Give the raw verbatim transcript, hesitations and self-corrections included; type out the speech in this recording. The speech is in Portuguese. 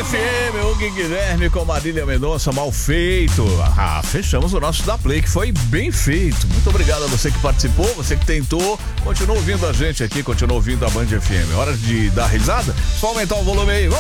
F M, o Guilherme com Marília Mendonça, mal feito. Ah, fechamos o nosso da Play, que foi bem feito. Muito obrigado a você que participou, você que tentou. Continua ouvindo a gente aqui, continua ouvindo a Band F M. Hora de dar risada? Só aumentar o volume aí, vamos